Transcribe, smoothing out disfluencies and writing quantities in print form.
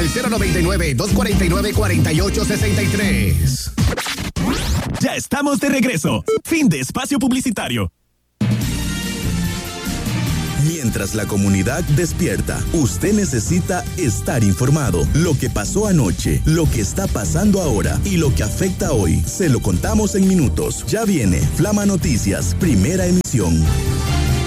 al 099-249-4863. Ya estamos de regreso. Fin de espacio publicitario. Mientras la comunidad despierta, usted necesita estar informado. Lo que pasó anoche, lo que está pasando ahora y lo que afecta hoy, se lo contamos en minutos. Ya viene Flama Noticias, primera emisión.